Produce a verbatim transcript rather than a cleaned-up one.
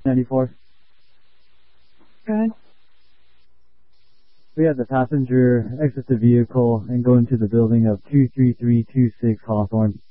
ninety-four. Good. We have the passenger exit the vehicle and go into the building of two three three two six Hawthorne.